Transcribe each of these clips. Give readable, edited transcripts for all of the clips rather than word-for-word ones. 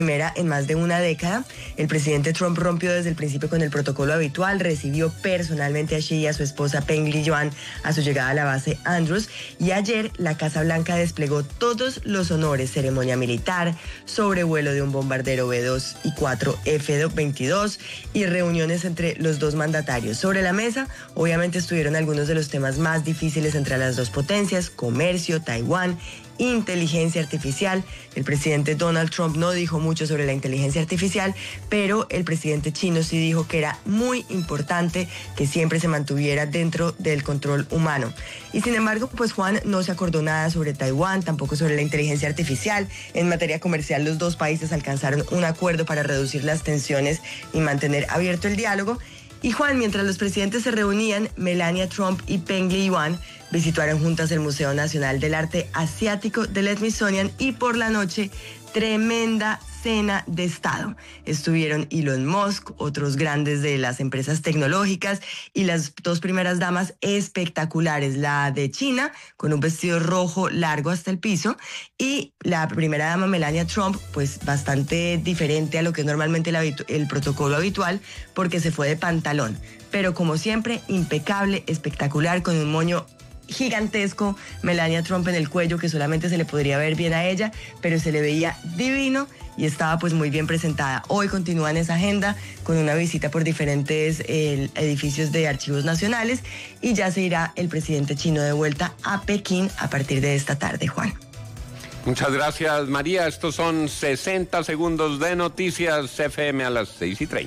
primera en más de una década. El presidente Trump rompió desde el principio con el protocolo habitual, recibió personalmente a Xi y a su esposa Peng Liyuan a su llegada a la base Andrews, y ayer la Casa Blanca desplegó todos los honores, ceremonia militar, sobrevuelo de un bombardero B-2 y 4 F-22 y reuniones entre los dos mandatarios. Sobre la mesa, obviamente, estuvieron algunos de los temas más difíciles entre las dos potencias: comercio, Taiwán, inteligencia artificial. El presidente Donald Trump no dijo mucho sobre la inteligencia artificial, pero el presidente chino sí dijo que era muy importante que siempre se mantuviera dentro del control humano. Y sin embargo, pues Juan, no se acordó nada sobre Taiwán, tampoco sobre la inteligencia artificial. En materia comercial, los dos países alcanzaron un acuerdo para reducir las tensiones y mantener abierto el diálogo. Y Juan, mientras los presidentes se reunían, Melania Trump y Peng Liyuan visitaron juntas el Museo Nacional del Arte Asiático del Smithsonian, y por la noche, tremenda cena de Estado. Estuvieron Elon Musk, otros grandes de las empresas tecnológicas, y las dos primeras damas espectaculares, la de China, con un vestido rojo largo hasta el piso, y la primera dama, Melania Trump, pues bastante diferente a lo que es normalmente el protocolo habitual, porque se fue de pantalón. Pero como siempre, impecable, espectacular, con un moño gigantesco, Melania Trump en el cuello, que solamente se le podría ver bien a ella, pero se le veía divino y estaba pues muy bien presentada. Hoy continúan esa agenda con una visita por diferentes edificios de archivos nacionales, y ya se irá el presidente chino de vuelta a Pekín a partir de esta tarde, Juan. Muchas gracias, María. Estos son 60 segundos de noticias FM a las 6:30.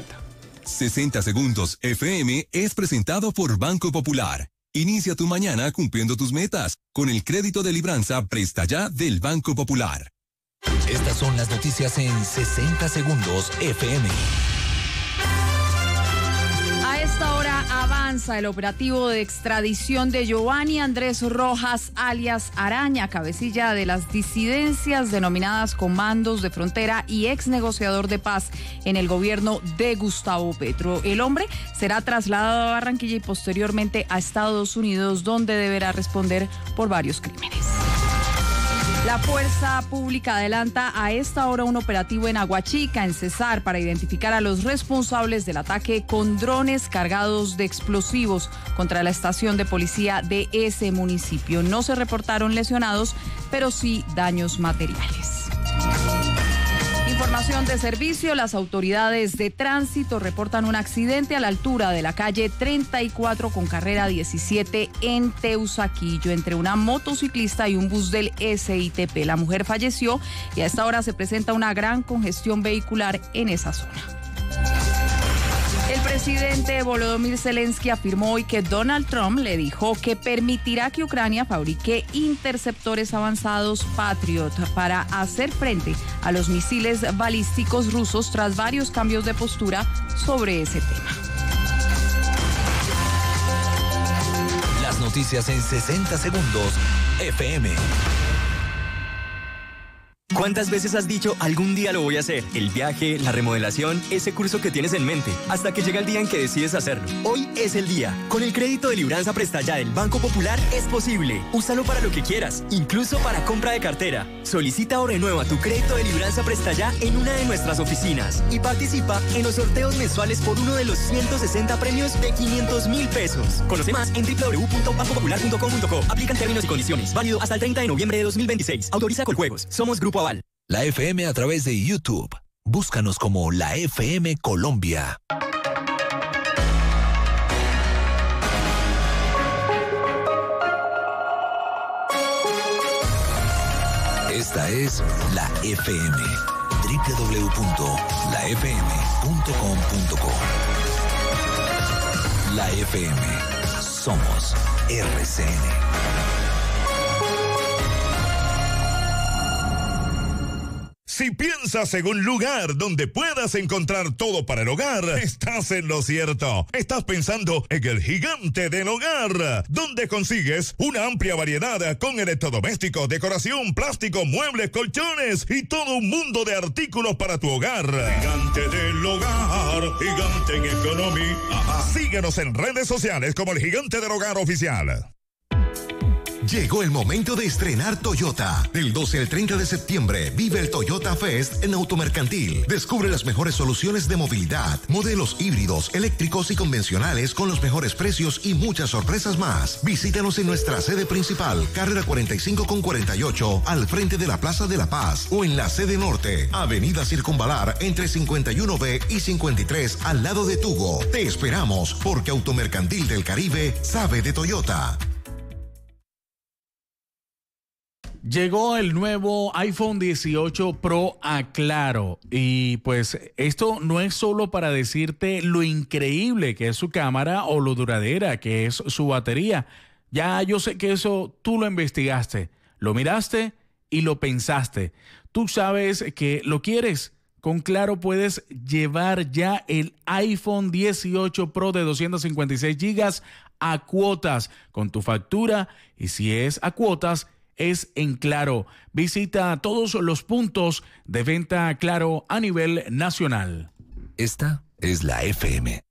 60 segundos FM es presentado por Banco Popular. Inicia tu mañana cumpliendo tus metas con el crédito de libranza Presta Ya del Banco Popular. Estas son las noticias en 60 segundos FM. A esta hora avanza el operativo de extradición de Giovanni Andrés Rojas, alias Araña, cabecilla de las disidencias denominadas Comandos de Frontera y ex negociador de paz en el gobierno de Gustavo Petro. El hombre será trasladado a Barranquilla y posteriormente a Estados Unidos, donde deberá responder por varios crímenes. La fuerza pública adelanta a esta hora un operativo en Aguachica, en Cesar, para identificar a los responsables del ataque con drones cargados de explosivos contra la estación de policía de ese municipio. No se reportaron lesionados, pero sí daños materiales. Información de servicio: las autoridades de tránsito reportan un accidente a la altura de la calle 34 con carrera 17 en Teusaquillo, entre una motociclista y un bus del SITP. La mujer falleció y a esta hora se presenta una gran congestión vehicular en esa zona. El presidente Volodymyr Zelensky afirmó hoy que Donald Trump le dijo que permitirá que Ucrania fabrique interceptores avanzados Patriot para hacer frente a los misiles balísticos rusos, tras varios cambios de postura sobre ese tema. Las noticias en 60 segundos FM. ¿Cuántas veces has dicho algún día lo voy a hacer? El viaje, la remodelación, ese curso que tienes en mente, hasta que llega el día en que decides hacerlo. Hoy es el día. Con el crédito de libranza Presta Ya del Banco Popular es posible. Úsalo para lo que quieras, incluso para compra de cartera. Solicita o renueva tu crédito de libranza Presta Ya en una de nuestras oficinas y participa en los sorteos mensuales por uno de los 160 premios de 500,000 pesos. Conoce más en www.bancopopular.com.co. Aplican términos y condiciones. Válido hasta el 30 de noviembre de 2026. Autoriza Coljuegos. Somos Grupo Aval. La FM a través de YouTube. Búscanos como La FM Colombia. Esta es La FM. www.lafm.com.co. La FM. Somos RCN. Si piensas en un lugar donde puedas encontrar todo para el hogar, estás en lo cierto. Estás pensando en el Gigante del Hogar, donde consigues una amplia variedad con electrodomésticos, decoración, plástico, muebles, colchones y todo un mundo de artículos para tu hogar. Gigante del Hogar, gigante en economía. Síguenos en redes sociales como el Gigante del Hogar Oficial. Llegó el momento de estrenar Toyota. Del 12 al 30 de septiembre, vive el Toyota Fest en Automercantil. Descubre las mejores soluciones de movilidad, modelos híbridos, eléctricos y convencionales con los mejores precios y muchas sorpresas más. Visítanos en nuestra sede principal, carrera 45 con 48, al frente de la Plaza de la Paz, o en la sede norte, avenida Circunvalar, entre 51B y 53, al lado de Tugo. Te esperamos, porque Automercantil del Caribe sabe de Toyota. Llegó el nuevo iPhone 18 Pro a Claro, y pues esto no es solo para decirte lo increíble que es su cámara o lo duradera que es su batería. Ya yo sé que eso tú lo investigaste, lo miraste y lo pensaste. Tú sabes que lo quieres. Con Claro puedes llevar ya el iPhone 18 Pro de 256 GB a cuotas con tu factura, y si es a cuotas, es en Claro. Visita todos los puntos de venta Claro a nivel nacional. Esta es la FM.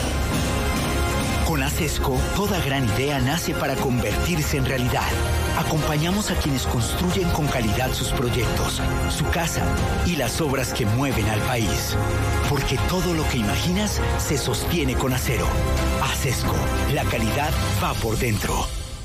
Con ACESCO, toda gran idea nace para convertirse en realidad. Acompañamos a quienes construyen con calidad sus proyectos, su casa y las obras que mueven al país. Porque todo lo que imaginas se sostiene con acero. ACESCO, la calidad va por dentro.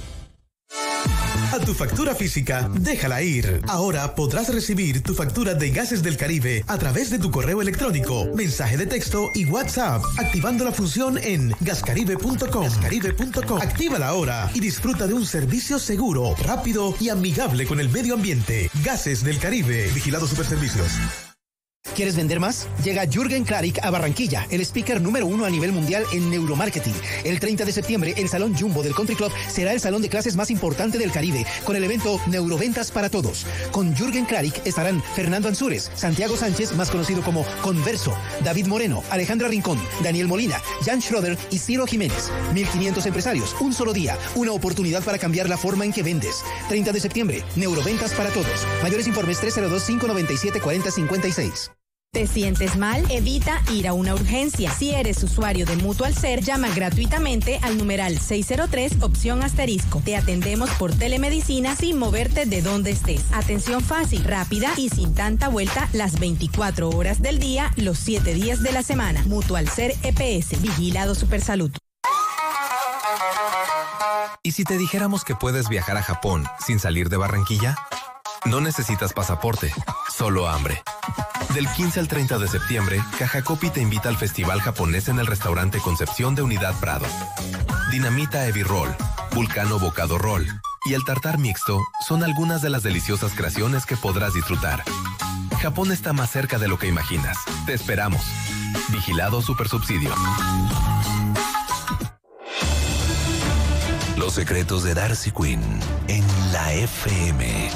A tu factura física, déjala ir. Ahora podrás recibir tu factura de Gases del Caribe a través de tu correo electrónico, mensaje de texto y WhatsApp, activando la función en gascaribe.com. Actívala ahora y disfruta de un servicio seguro, rápido y amigable con el medio ambiente. Gases del Caribe. Vigilado Superservicios. ¿Quieres vender más? Llega Jürgen Klarik a Barranquilla, el speaker número 1 a nivel mundial en neuromarketing. El 30 de septiembre, el Salón Jumbo del Country Club será el salón de clases más importante del Caribe, con el evento Neuroventas para Todos. Con Jürgen Klarik estarán Fernando Ansúrez, Santiago Sánchez, más conocido como Converso, David Moreno, Alejandra Rincón, Daniel Molina, Jan Schroeder y Ciro Jiménez. 1.500 empresarios, un solo día, una oportunidad para cambiar la forma en que vendes. 30 de septiembre, Neuroventas para Todos. Mayores informes 302-597-4056. ¿Te sientes mal? Evita ir a una urgencia. Si eres usuario de Mutual Ser, llama gratuitamente al numeral 603 opción asterisco. Te atendemos por telemedicina sin moverte de donde estés. Atención fácil, rápida y sin tanta vuelta las 24 horas del día, los 7 días de la semana. Mutual Ser EPS, Vigilado Supersalud. ¿Y si te dijéramos que puedes viajar a Japón sin salir de Barranquilla? No necesitas pasaporte, solo hambre. Del 15 al 30 de septiembre, Caja Copi te invita al Festival Japonés en el restaurante Concepción de Unidad Prado. Dinamita Ebi Roll, Vulcano Bocado Roll y el tartar mixto son algunas de las deliciosas creaciones que podrás disfrutar. Japón está más cerca de lo que imaginas. Te esperamos. Vigilado Supersubsidio. Los secretos de Darcy Quinn en la FM.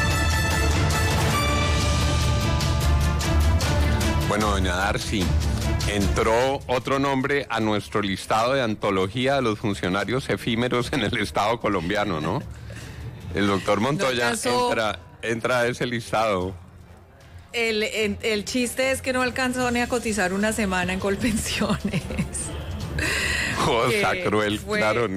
Bueno, doña Darcy, entró otro nombre a nuestro listado de antología de los funcionarios efímeros en el Estado colombiano, ¿no? El doctor Montoya entra a ese listado. El chiste es que no alcanzó ni a cotizar una semana en Colpensiones. Cosa cruel, claro.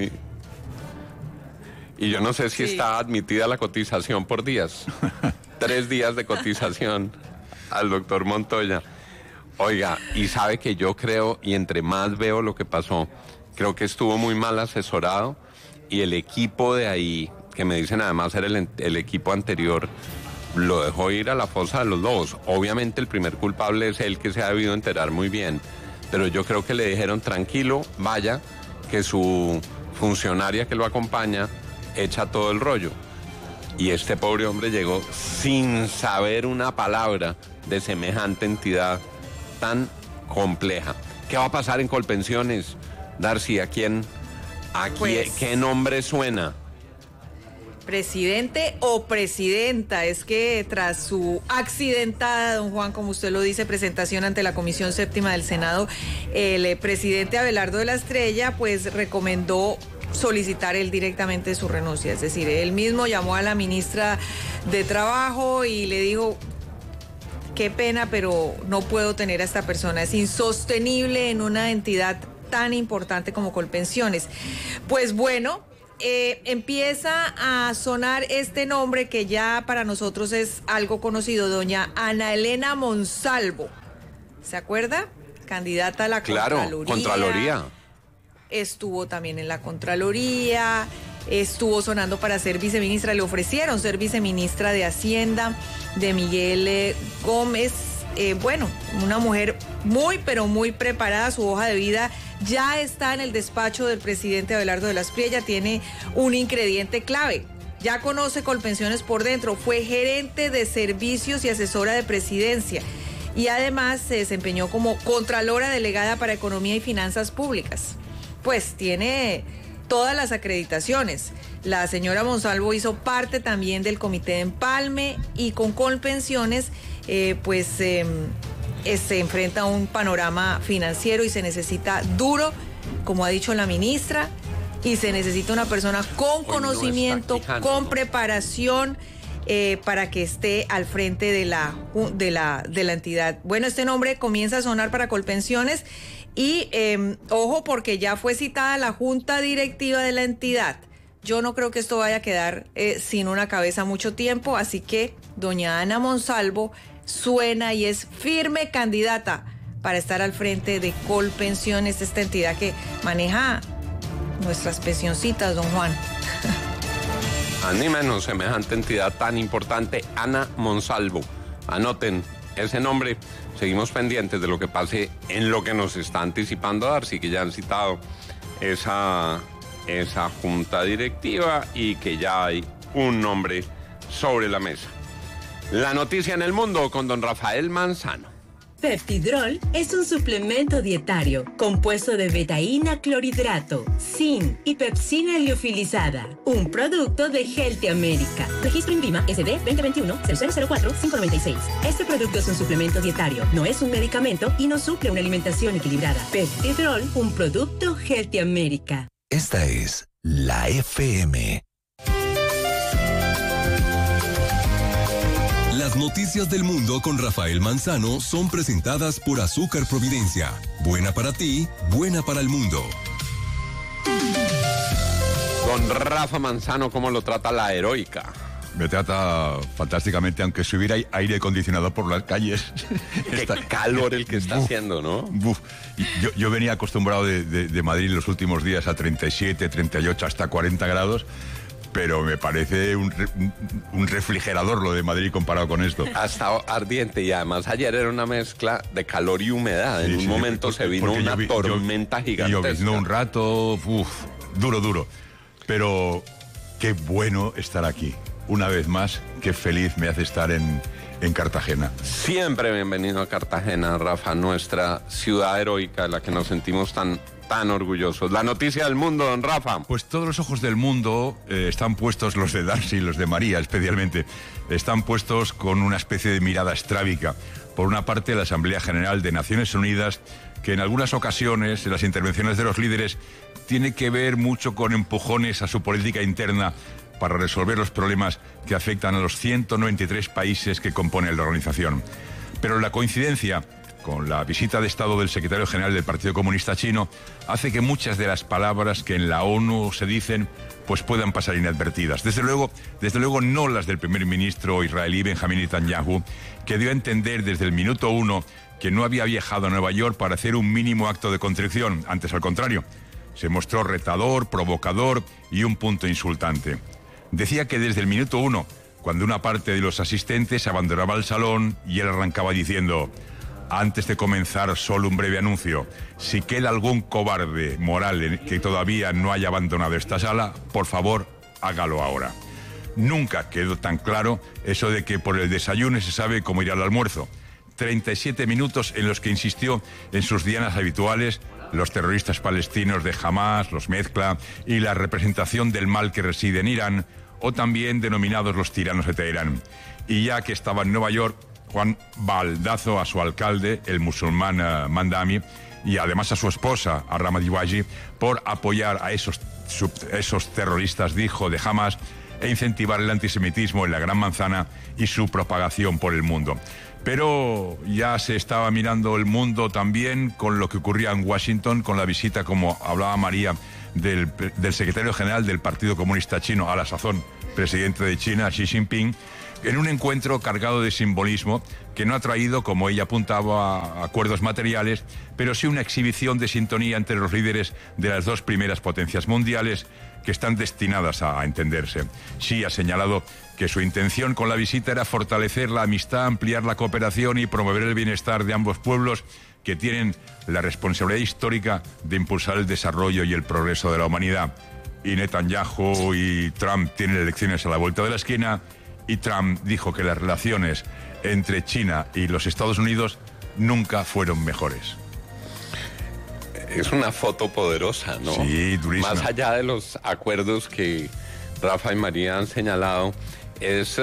Y yo no sé si está admitida la cotización por días. 3 días de cotización al doctor Montoya. Oiga, y sabe que yo creo, y entre más veo lo que pasó, creo que estuvo muy mal asesorado, y el equipo de ahí, que me dicen además era el equipo anterior, lo dejó ir a la fosa de los lobos. Obviamente el primer culpable es él, que se ha debido enterar muy bien, pero yo creo que le dijeron tranquilo, vaya, que su funcionaria que lo acompaña echa todo el rollo. Y este pobre hombre llegó sin saber una palabra de semejante entidad tan compleja. ¿Qué va a pasar en Colpensiones, Darcy? ¿Qué nombre suena? Presidente o presidenta. Es que tras su accidentada, don Juan, como usted lo dice, presentación ante la Comisión Séptima del Senado, el presidente Abelardo de la Estrella pues recomendó solicitar él directamente su renuncia. Es decir, él mismo llamó a la ministra de Trabajo y le dijo: qué pena, pero no puedo tener a esta persona, es insostenible en una entidad tan importante como Colpensiones. Pues bueno, empieza a sonar este nombre que ya para nosotros es algo conocido, doña Ana Elena Monsalvo. ¿Se acuerda? Candidata a la Contraloría. Claro, Contraloría. Estuvo también en la Contraloría, estuvo sonando para ser viceministra, le ofrecieron ser viceministra de Hacienda de Miguel Gómez. Bueno, una mujer muy, pero muy preparada, su hoja de vida ya está en el despacho del presidente Abelardo de la Espriella, tiene un ingrediente clave. Ya conoce Colpensiones por dentro, fue gerente de servicios y asesora de presidencia y además se desempeñó como contralora delegada para Economía y Finanzas Públicas. Pues tiene todas las acreditaciones. La señora Monsalvo hizo parte también del comité de empalme y con Colpensiones se enfrenta a un panorama financiero y se necesita duro, como ha dicho la ministra, y se necesita una persona con conocimiento, con preparación para que esté al frente de la entidad. Bueno, este nombre comienza a sonar para Colpensiones y ojo porque ya fue citada la junta directiva de la entidad. Yo no creo que esto vaya a quedar sin una cabeza mucho tiempo, así que doña Ana Monsalvo suena y es firme candidata para estar al frente de Colpensiones, esta entidad que maneja nuestras pensioncitas, don Juan. Ni menos semejante entidad tan importante, Ana Monsalvo. Anoten ese nombre. Seguimos pendientes de lo que pase en lo que nos está anticipando Darcy, que ya han citado esa junta directiva y que ya hay un nombre sobre la mesa. La noticia en el mundo con don Rafael Manzano. Peptidrol es un suplemento dietario compuesto de betaína clorhidrato, zinc y pepsina liofilizada. Un producto de Healthy America. Registro INVIMA SD 2021-0004-596. Este producto es un suplemento dietario, no es un medicamento y no suple una alimentación equilibrada. Peptidrol, un producto Healthy America. Esta es la FM. Las noticias del mundo con Rafael Manzano son presentadas por Azúcar Providencia. Buena para ti, buena para el mundo. Don Rafa Manzano, ¿cómo lo trata la heroica? Me trata fantásticamente, aunque si hubiera aire acondicionado por las calles. Qué calor el que está haciendo, ¿no? Yo venía acostumbrado de Madrid los últimos días a 37, 38, hasta 40 grados. Pero me parece un refrigerador lo de Madrid comparado con esto. Hasta ardiente y además ayer era una mezcla de calor y humedad. En un momento se vino una tormenta gigantesca. Lloviznó un rato, duro. Pero qué bueno estar aquí. Una vez más, qué feliz me hace estar en Cartagena. Siempre bienvenido a Cartagena, Rafa, nuestra ciudad heroica de la que nos sentimos tan orgullosos. La noticia del mundo, don Rafa. Pues todos los ojos del mundo están puestos, los de Darcy y los de María especialmente, están puestos con una especie de mirada estrábica. Por una parte, la Asamblea General de Naciones Unidas, que en algunas ocasiones, en las intervenciones de los líderes, tiene que ver mucho con empujones a su política interna para resolver los problemas que afectan a los 193 países que componen la organización. Pero la coincidencia con la visita de Estado del secretario general del Partido Comunista Chino, hace que muchas de las palabras que en la ONU se dicen pues puedan pasar inadvertidas. Desde luego no las del primer ministro israelí Benjamín Netanyahu, que dio a entender desde el minuto 1 que no había viajado a Nueva York para hacer un mínimo acto de contrición. Antes, al contrario, se mostró retador, provocador y un punto insultante. Decía que desde el minuto 1, cuando una parte de los asistentes abandonaba el salón y él arrancaba diciendo: antes de comenzar, solo un breve anuncio. Si queda algún cobarde moral que todavía no haya abandonado esta sala, por favor, hágalo ahora. Nunca quedó tan claro eso de que por el desayuno se sabe cómo ir al almuerzo. 37 minutos en los que insistió en sus dianas habituales, los terroristas palestinos de Hamas, los mezcla, y la representación del mal que reside en Irán, o también denominados los tiranos de Teherán. Y ya que estaba en Nueva York, Juan baldazo a su alcalde, el musulmán Mandami, y además a su esposa, a Ramadiwaji, por apoyar a esos terroristas, dijo, de Hamas, e incentivar el antisemitismo en la Gran Manzana y su propagación por el mundo. Pero ya se estaba mirando el mundo también con lo que ocurría en Washington, con la visita, como hablaba María, del secretario general del Partido Comunista Chino, a la sazón presidente de China, Xi Jinping, en un encuentro cargado de simbolismo que no ha traído, como ella apuntaba, acuerdos materiales, pero sí una exhibición de sintonía entre los líderes de las dos primeras potencias mundiales que están destinadas a entenderse. Xi ha señalado que su intención con la visita era fortalecer la amistad, ampliar la cooperación y promover el bienestar de ambos pueblos que tienen la responsabilidad histórica de impulsar el desarrollo y el progreso de la humanidad. Y Netanyahu y Trump tienen elecciones a la vuelta de la esquina, y Trump dijo que las relaciones entre China y los Estados Unidos nunca fueron mejores. Es una foto poderosa, ¿no? Sí, durísima. Más allá de los acuerdos que Rafa y María han señalado, es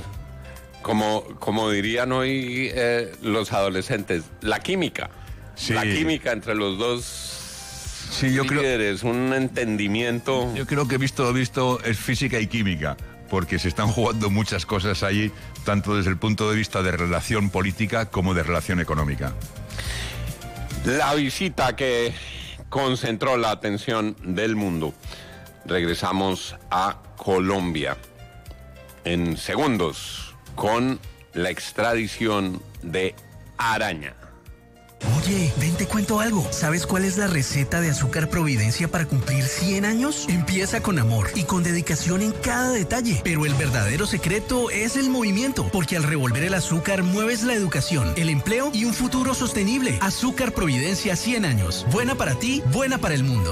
como dirían hoy los adolescentes, la química. Sí. La química entre los dos líderes, un entendimiento. Yo creo que visto es física y química, porque se están jugando muchas cosas allí, tanto desde el punto de vista de relación política como de relación económica. La visita que concentró la atención del mundo. Regresamos a Colombia en segundos con la extradición de Araña. Oye, ven, te cuento algo. ¿Sabes cuál es la receta de Azúcar Providencia para cumplir 100 años? Empieza con amor y con dedicación en cada detalle. Pero el verdadero secreto es el movimiento, porque al revolver el azúcar mueves la educación, el empleo y un futuro sostenible. Azúcar Providencia 100 años. Buena para ti, buena para el mundo.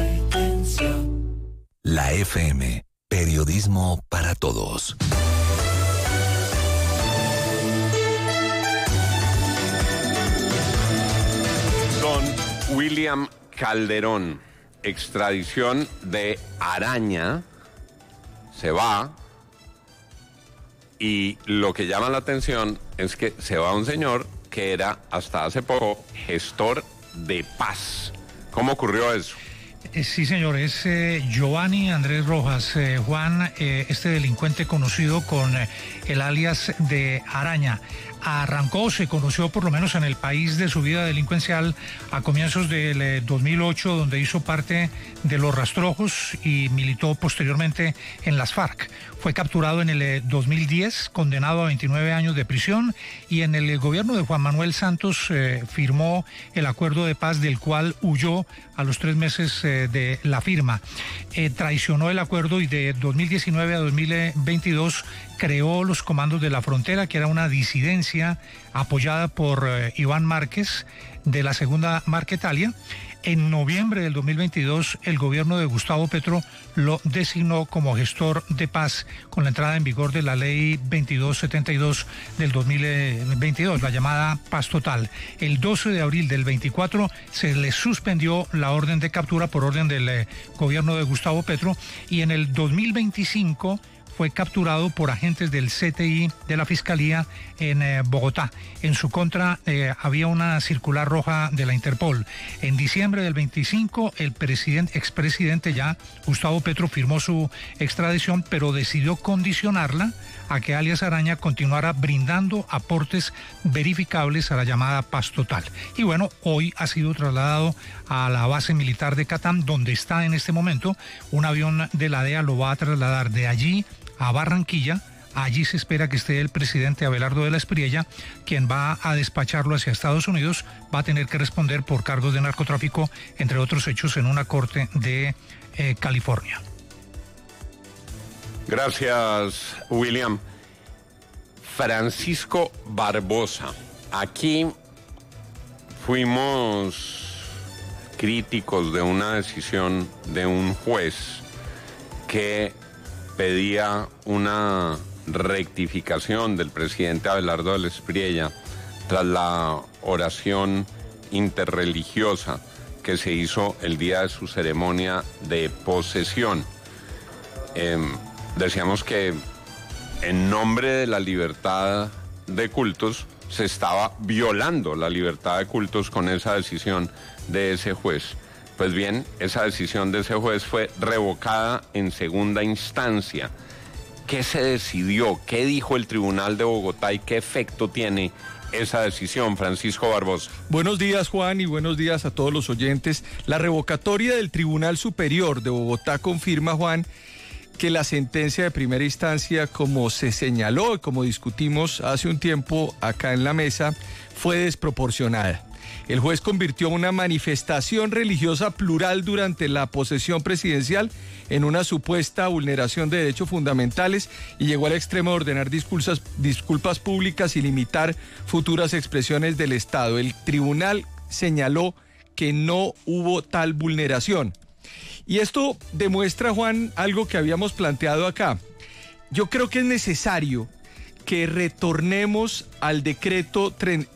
La FM, periodismo para todos. William Calderón, extradición de Araña, se va, y lo que llama la atención es que se va un señor que era hasta hace poco gestor de paz. ¿Cómo ocurrió eso? Sí, señor, es Giovanni Andrés Rojas, Juan, este delincuente conocido con el alias de Araña. Se conoció por lo menos en el país de su vida delincuencial a comienzos del 2008, donde hizo parte de los Rastrojos y militó posteriormente en las FARC. Fue capturado en el 2010, condenado a 29 años de prisión, y en el gobierno de Juan Manuel Santos firmó el acuerdo de paz, del cual huyó a los 3 meses de la firma. Traicionó el acuerdo y de 2019 a 2022 creó los Comandos de la Frontera, que era una disidencia apoyada por Iván Márquez de la Segunda Marquetalia. En noviembre del 2022, el gobierno de Gustavo Petro lo designó como gestor de paz con la entrada en vigor de la ley 2272 del 2022, la llamada Paz Total. El 12 de abril del 24 se le suspendió la orden de captura por orden del gobierno de Gustavo Petro, y en el 2025 fue capturado por agentes del CTI de la Fiscalía en Bogotá. En su contra había una circular roja de la Interpol. En diciembre del 25, el expresidente ya, Gustavo Petro, firmó su extradición, pero decidió condicionarla a que alias Araña continuara brindando aportes verificables a la llamada Paz Total. Y bueno, hoy ha sido trasladado a la base militar de Catam, donde está en este momento. Un avión de la DEA lo va a trasladar de allí a Barranquilla. Allí se espera que esté el presidente Abelardo de la Espriella, quien va a despacharlo hacia Estados Unidos. Va a tener que responder por cargos de narcotráfico, entre otros hechos, en una corte de California. Gracias, William. Francisco Barbosa. Aquí fuimos críticos de una decisión de un juez que pedía una rectificación del presidente Abelardo de la Espriella tras la oración interreligiosa que se hizo el día de su ceremonia de posesión. Decíamos que en nombre de la libertad de cultos se estaba violando la libertad de cultos con esa decisión de ese juez. Pues bien, esa decisión de ese juez fue revocada en segunda instancia ¿Qué se decidió? ¿Qué dijo el Tribunal de Bogotá y qué efecto tiene esa decisión, Francisco Barbosa? Buenos días, Juan, y buenos días a todos los oyentes. La revocatoria del Tribunal Superior de Bogotá confirma, Juan, que la sentencia de primera instancia, como se señaló y como discutimos hace un tiempo acá en la mesa, fue desproporcionada. El juez convirtió una manifestación religiosa plural durante la posesión presidencial en una supuesta vulneración de derechos fundamentales y llegó al extremo de ordenar disculpas públicas y limitar futuras expresiones del Estado. El tribunal señaló que no hubo tal vulneración. Y esto demuestra, Juan, algo que habíamos planteado acá. Yo creo que es necesario que retornemos al decreto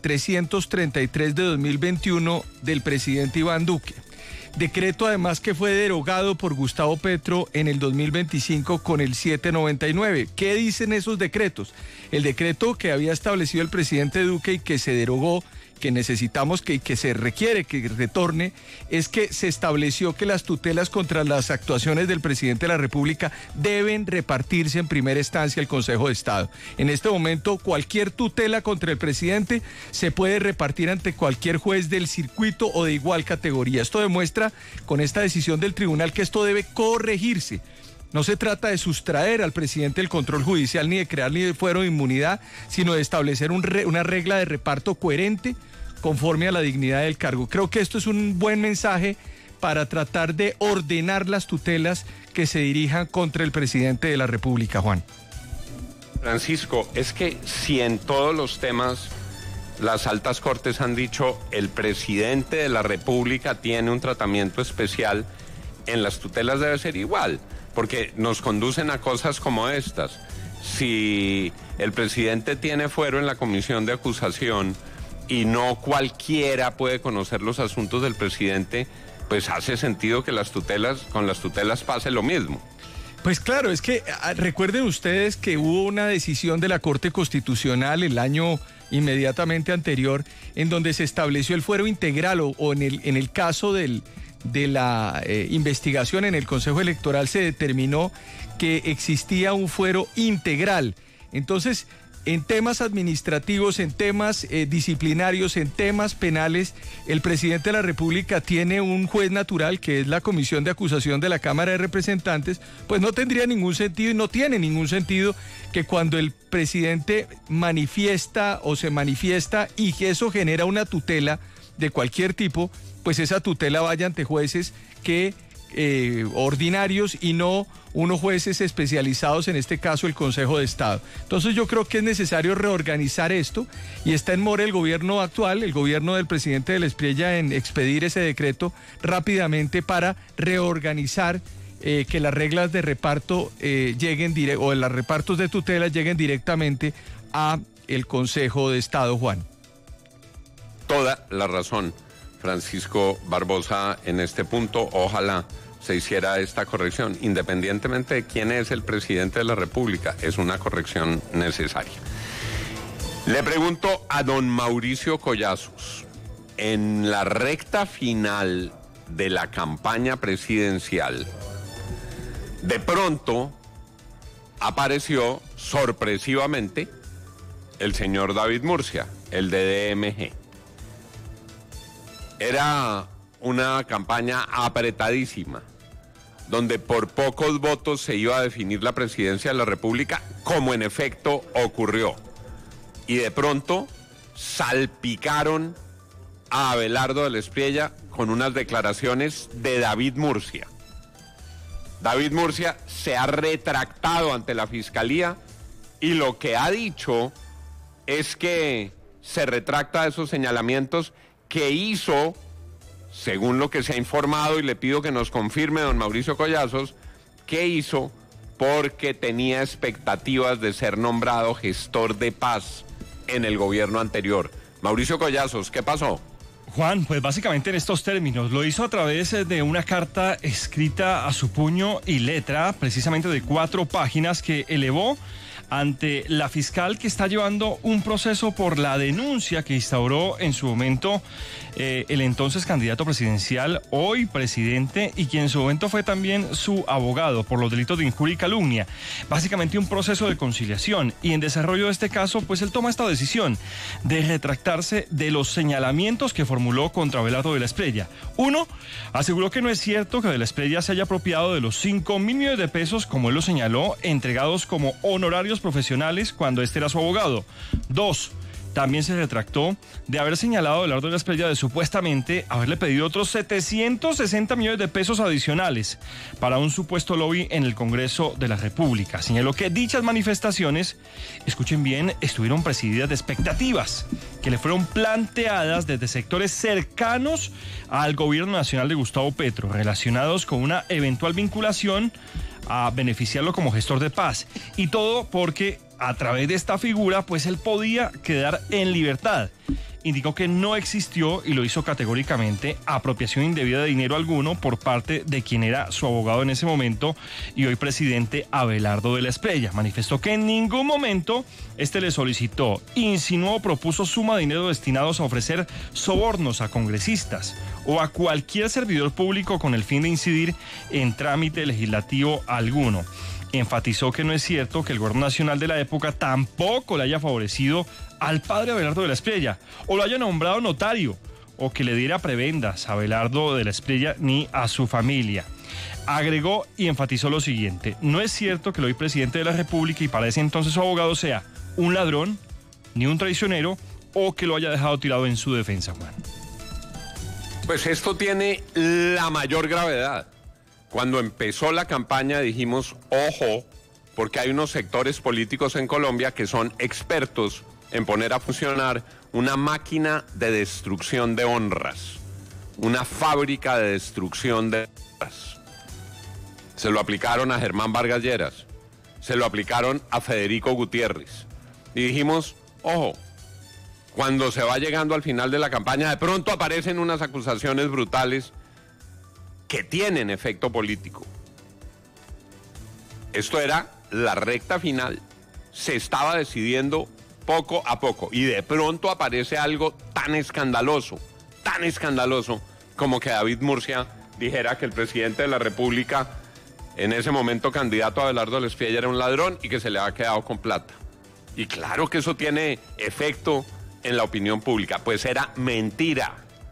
333 de 2021 del presidente Iván Duque. Decreto además que fue derogado por Gustavo Petro en el 2025 con el 799. ¿Qué dicen esos decretos? El decreto que había establecido el presidente Duque y que se derogó, que necesitamos que se requiere que retorne, es que se estableció que las tutelas contra las actuaciones del presidente de la República deben repartirse en primera instancia al Consejo de Estado. En este momento, cualquier tutela contra el presidente se puede repartir ante cualquier juez del circuito o de igual categoría. Esto demuestra con esta decisión del tribunal que esto debe corregirse. No se trata de sustraer al presidente el control judicial, ni de crear ni de fuero de inmunidad, sino de establecer una regla de reparto coherente conforme a la dignidad del cargo. Creo que esto es un buen mensaje para tratar de ordenar las tutelas que se dirijan contra el presidente de la República, Juan. Francisco, es que si en todos los temas las altas cortes han dicho el presidente de la República tiene un tratamiento especial, en las tutelas debe ser igual, porque nos conducen a cosas como estas. Si el presidente tiene fuero en la comisión de acusación y no cualquiera puede conocer los asuntos del presidente, pues hace sentido que con las tutelas pase lo mismo. Pues claro, es que recuerden ustedes que hubo una decisión de la Corte Constitucional el año inmediatamente anterior en donde se estableció el fuero integral o en el caso de la investigación en el Consejo Electoral se determinó que existía un fuero integral. Entonces, en temas administrativos, en temas disciplinarios, en temas penales, el presidente de la República tiene un juez natural, que es la Comisión de Acusación de la Cámara de Representantes, pues no tendría ningún sentido y no tiene ningún sentido que cuando el presidente manifiesta o se manifiesta y que eso genera una tutela de cualquier tipo, pues esa tutela vaya ante jueces que ordinarios y no unos jueces especializados, en este caso el Consejo de Estado. Entonces yo creo que es necesario reorganizar esto y está en mora el gobierno actual, el gobierno del presidente del Espriella, en expedir ese decreto rápidamente para reorganizar que las reglas de reparto o los repartos de tutela lleguen directamente a el Consejo de Estado, Juan. Toda la razón, Francisco Barbosa, en este punto. Ojalá se hiciera esta corrección, independientemente de quién es el presidente de la República, es una corrección necesaria. Le pregunto a don Mauricio Collazos, en la recta final de la campaña presidencial, de pronto apareció sorpresivamente el señor David Murcia, el de DMG. Era una campaña apretadísima, donde por pocos votos se iba a definir la presidencia de la República, como en efecto ocurrió. Y de pronto salpicaron a Abelardo del Espriella con unas declaraciones de David Murcia. David Murcia se ha retractado ante la Fiscalía y lo que ha dicho es que se retracta de esos señalamientos que hizo, según lo que se ha informado, y le pido que nos confirme don Mauricio Collazos, que hizo porque tenía expectativas de ser nombrado gestor de paz en el gobierno anterior. Mauricio Collazos, ¿qué pasó? Juan, pues básicamente en estos términos, lo hizo a través de una carta escrita a su puño y letra, precisamente de 4 páginas, que elevó ante la fiscal que está llevando un proceso por la denuncia que instauró en su momento el entonces candidato presidencial, hoy presidente, y quien en su momento fue también su abogado por los delitos de injuria y calumnia. Básicamente un proceso de conciliación, y en desarrollo de este caso, pues él toma esta decisión de retractarse de los señalamientos que formuló contra Abelardo de la Espriella. Uno, aseguró que no es cierto que de la Espriella se haya apropiado de los 5.000 millones de pesos, como él lo señaló, entregados como honorarios profesionales cuando este era su abogado. Dos, también se retractó de haber señalado a Abelardo de la Espriella de supuestamente haberle pedido otros 760 millones de pesos adicionales para un supuesto lobby en el Congreso de la República. Señaló que dichas manifestaciones, escuchen bien, estuvieron presididas de expectativas que le fueron planteadas desde sectores cercanos al gobierno nacional de Gustavo Petro, relacionados con una eventual vinculación a beneficiarlo como gestor de paz. Y todo porque a través de esta figura, pues él podía quedar en libertad. Indicó que no existió, y lo hizo categóricamente, apropiación indebida de dinero alguno por parte de quien era su abogado en ese momento y hoy presidente, Abelardo de la Espriella. Manifestó que en ningún momento este le solicitó, insinuó o propuso suma de dinero destinados a ofrecer sobornos a congresistas o a cualquier servidor público con el fin de incidir en trámite legislativo alguno. Enfatizó que no es cierto que el gobierno nacional de la época tampoco le haya favorecido al padre Abelardo de la Espriella, o lo haya nombrado notario, o que le diera prebendas a Abelardo de la Espriella ni a su familia. Agregó y enfatizó lo siguiente: no es cierto que el hoy presidente de la República y para ese entonces su abogado sea un ladrón, ni un traicionero, o que lo haya dejado tirado en su defensa, Juan. Pues esto tiene la mayor gravedad. Cuando empezó la campaña dijimos, ojo, porque hay unos sectores políticos en Colombia que son expertos en poner a funcionar una máquina de destrucción de honras, una fábrica de destrucción de honras. Se lo aplicaron a Germán Vargas Lleras, se lo aplicaron a Federico Gutiérrez. Y dijimos, ojo, cuando se va llegando al final de la campaña, de pronto aparecen unas acusaciones brutales que tienen efecto político. Esto era la recta final, se estaba decidiendo poco a poco, y de pronto aparece algo tan escandaloso como que David Murcia dijera que el presidente de la República, en ese momento candidato a Abelardo de la Espriella, era un ladrón y que se le había quedado con plata. Y claro que eso tiene efecto en la opinión pública. Pues era mentira,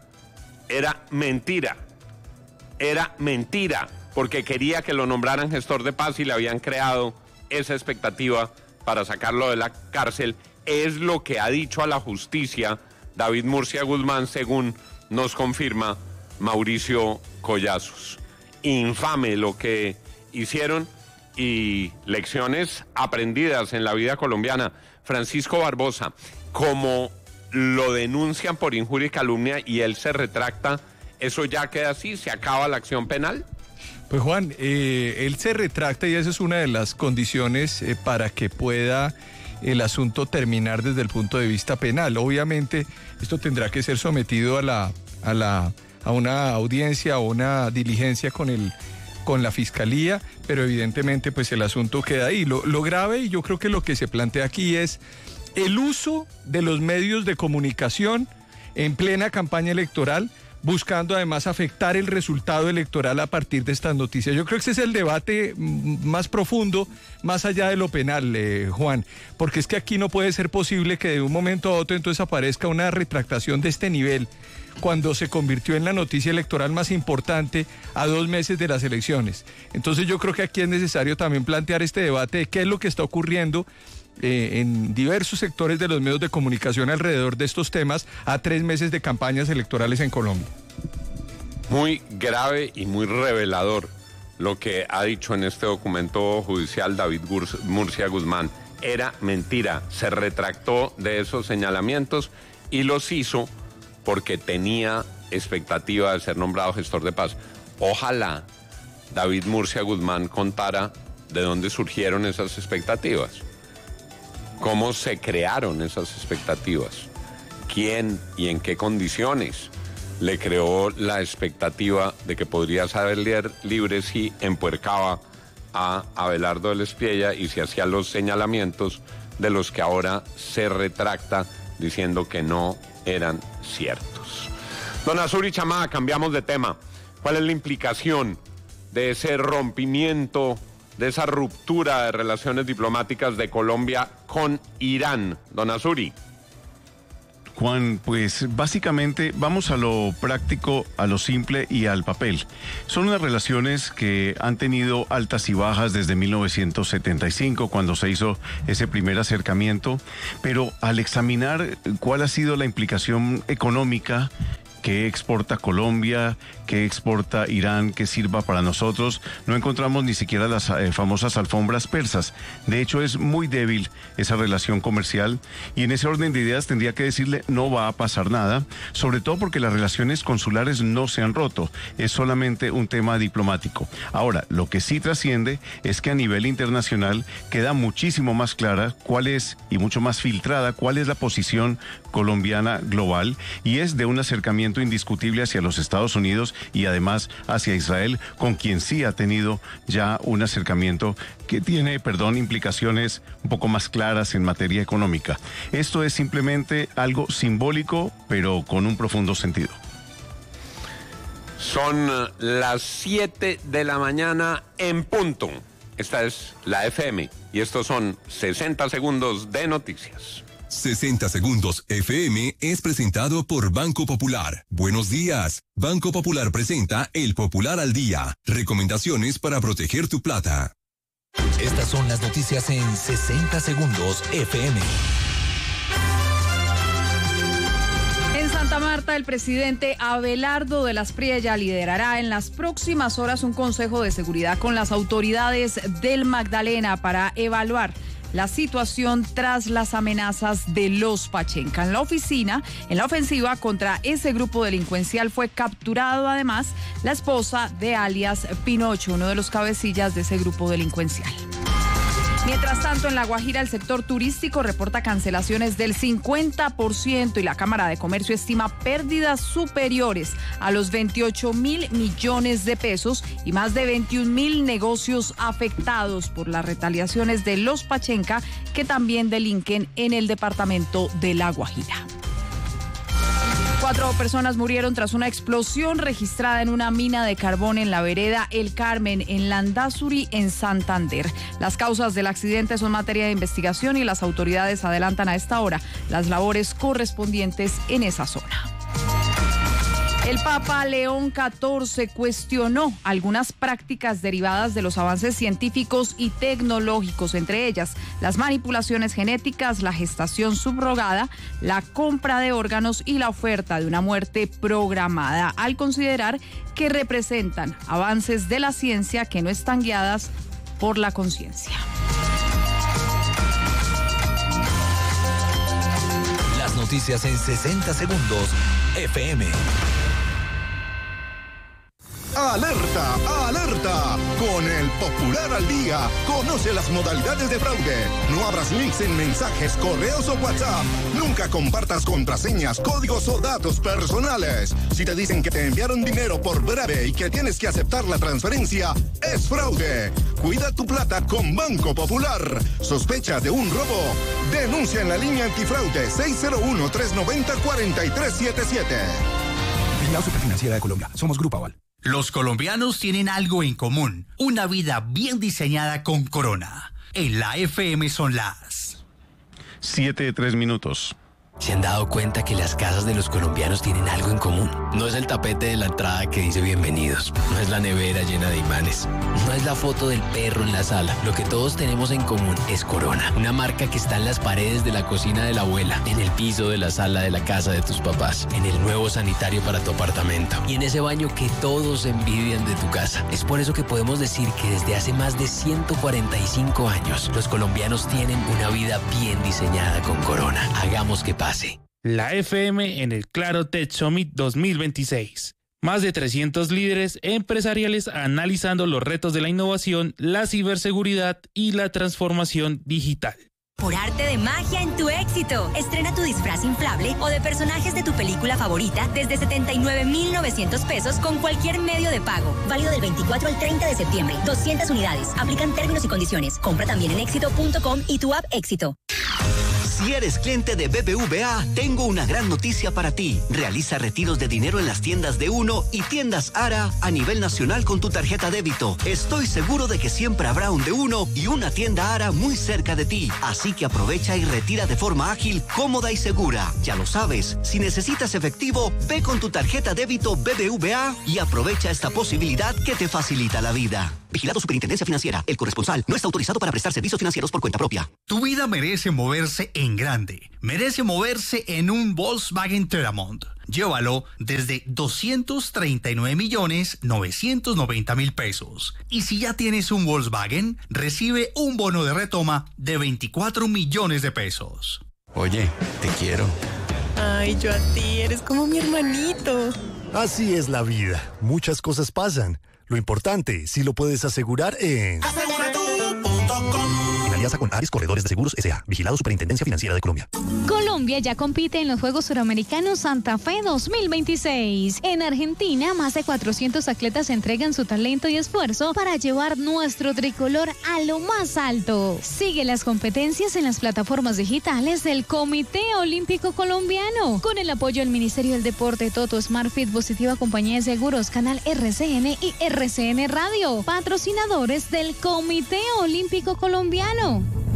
porque quería que lo nombraran gestor de paz y le habían creado esa expectativa para sacarlo de la cárcel. Es lo que ha dicho a la justicia David Murcia Guzmán, según nos confirma Mauricio Collazos. Infame lo que hicieron y lecciones aprendidas en la vida colombiana. Francisco Barbosa, como lo denuncian por injuria y calumnia y él se retracta, ¿eso ya queda así? ¿Se acaba la acción penal? Pues Juan, él se retracta y esa es una de las condiciones para que pueda el asunto terminar desde el punto de vista penal. Obviamente esto tendrá que ser sometido a una audiencia o una diligencia con la fiscalía, pero evidentemente pues el asunto queda ahí. Lo grave, y yo creo que lo que se plantea aquí, es el uso de los medios de comunicación en plena campaña electoral, buscando además afectar el resultado electoral a partir de estas noticias. Yo creo que ese es el debate más profundo, más allá de lo penal, Juan, porque es que aquí no puede ser posible que de un momento a otro entonces aparezca una retractación de este nivel, cuando se convirtió en la noticia electoral más importante a 2 meses de las elecciones. Entonces yo creo que aquí es necesario también plantear este debate de qué es lo que está ocurriendo en diversos sectores de los medios de comunicación alrededor de estos temas a 3 meses de campañas electorales en Colombia. Muy grave y muy revelador lo que ha dicho en este documento judicial David Murcia Guzmán. Era mentira, se retractó de esos señalamientos y los hizo porque tenía expectativa de ser nombrado gestor de paz. Ojalá David Murcia Guzmán contara de dónde surgieron esas expectativas. ¿Cómo se crearon esas expectativas? ¿Quién y en qué condiciones le creó la expectativa de que podría salir libre si empuercaba a Abelardo del Espriella y se hacía los señalamientos de los que ahora se retracta diciendo que no eran ciertos. Don Azuri Chamá, cambiamos de tema. ¿Cuál es la implicación de ese rompimiento, de esa ruptura de relaciones diplomáticas de Colombia con Irán? Don Azuri. Juan, pues básicamente vamos a lo práctico, a lo simple y al papel. Son unas relaciones que han tenido altas y bajas desde 1975, cuando se hizo ese primer acercamiento, pero al examinar cuál ha sido la implicación económica, qué exporta Colombia, qué exporta Irán, que sirva para nosotros, no encontramos ni siquiera las famosas alfombras persas. De hecho, es muy débil esa relación comercial y en ese orden de ideas tendría que decirle no va a pasar nada, sobre todo porque las relaciones consulares no se han roto, es solamente un tema diplomático. Ahora, lo que sí trasciende es que a nivel internacional queda muchísimo más clara cuál es, y mucho más filtrada, cuál es la posición colombiana global, y es de un acercamiento indiscutible hacia los Estados Unidos y además hacia Israel, con quien sí ha tenido ya un acercamiento que tiene, implicaciones un poco más claras en materia económica. Esto es simplemente algo simbólico, pero con un profundo sentido. Son las 7 de la mañana en punto. Esta es la FM y estos son 60 segundos de noticias. 60 segundos FM es presentado por Banco Popular. Buenos días. Banco Popular presenta El Popular al Día. Recomendaciones para proteger tu plata. Estas son las noticias en 60 segundos FM. En Santa Marta, el presidente Abelardo del Espriella liderará en las próximas horas un consejo de seguridad con las autoridades del Magdalena para evaluar la situación tras las amenazas de los Pachenca. En la ofensiva contra ese grupo delincuencial fue capturado además la esposa de alias Pinocho, uno de los cabecillas de ese grupo delincuencial. Mientras tanto, en La Guajira, el sector turístico reporta cancelaciones del 50% y la Cámara de Comercio estima pérdidas superiores a los 28.000 millones de pesos y más de 21.000 negocios afectados por las retaliaciones de los Pachenca, que también delinquen en el departamento de La Guajira. 4 personas murieron tras una explosión registrada en una mina de carbón en la vereda El Carmen, en Landazuri, en Santander. Las causas del accidente son materia de investigación y las autoridades adelantan a esta hora las labores correspondientes en esa zona. El Papa León XIV cuestionó algunas prácticas derivadas de los avances científicos y tecnológicos, entre ellas las manipulaciones genéticas, la gestación subrogada, la compra de órganos y la oferta de una muerte programada, al considerar que representan avances de la ciencia que no están guiadas por la conciencia. Las noticias en 60 segundos FM. ¡Alerta! ¡Alerta! Con el Popular al Día, conoce las modalidades de fraude. No abras links en mensajes, correos o WhatsApp. Nunca compartas contraseñas, códigos o datos personales. Si te dicen que te enviaron dinero por breve y que tienes que aceptar la transferencia, es fraude. Cuida tu plata con Banco Popular. ¿Sospecha de un robo? Denuncia en la línea antifraude 601-390-4377. Vigilado Superfinanciera de Colombia. Somos Grupo Aval. Los colombianos tienen algo en común, una vida bien diseñada con Corona. En la FM son las 7:03. ¿Se han dado cuenta que las casas de los colombianos tienen algo en común? No es el tapete de la entrada que dice bienvenidos, no es la nevera llena de imanes, no es la foto del perro en la sala. Lo que todos tenemos en común es Corona, una marca que está en las paredes de la cocina de la abuela, en el piso de la sala de la casa de tus papás, en el nuevo sanitario para tu apartamento y en ese baño que todos envidian de tu casa. Es por eso que podemos decir que desde hace más de 145 años, los colombianos tienen una vida bien diseñada con Corona. Hagamos que pase. La FM en el Claro Tech Summit 2026. Más de 300 líderes empresariales analizando los retos de la innovación, la ciberseguridad y la transformación digital. Por arte de magia en tu éxito. Estrena tu disfraz inflable o de personajes de tu película favorita desde 79,900 pesos con cualquier medio de pago. Válido del 24 al 30 de septiembre. 200 unidades. Aplican términos y condiciones. Compra también en éxito.com y tu app Éxito. Si eres cliente de BBVA, tengo una gran noticia para ti. Realiza retiros de dinero en las tiendas de Uno y tiendas Ara a nivel nacional con tu tarjeta débito. Estoy seguro de que siempre habrá un de Uno y una tienda Ara muy cerca de ti. Así que aprovecha y retira de forma ágil, cómoda y segura. Ya lo sabes, si necesitas efectivo, ve con tu tarjeta débito BBVA y aprovecha esta posibilidad que te facilita la vida. Vigilado Superintendencia Financiera. El corresponsal no está autorizado para prestar servicios financieros por cuenta propia. Tu vida merece moverse en grande. Merece moverse en un Volkswagen Terramont. Llévalo desde 239,990,000 pesos. Y si ya tienes un Volkswagen, recibe un bono de retoma de 24 millones de pesos. Oye, te quiero. Ay, yo a ti, eres como mi hermanito. Así es la vida. Muchas cosas pasan. Lo importante, si lo puedes asegurar en... En alianza con Ares Corredores de Seguros S.A. Vigilado Superintendencia Financiera de Colombia. Colombia ya compite en los Juegos Suramericanos Santa Fe 2026. En Argentina, más de 400 atletas entregan su talento y esfuerzo para llevar nuestro tricolor a lo más alto. Sigue las competencias en las plataformas digitales del Comité Olímpico Colombiano. Con el apoyo del Ministerio del Deporte, Toto, SmartFit, Positiva Compañía de Seguros, Canal RCN y RCN Radio. Patrocinadores del Comité Olímpico Colombiano.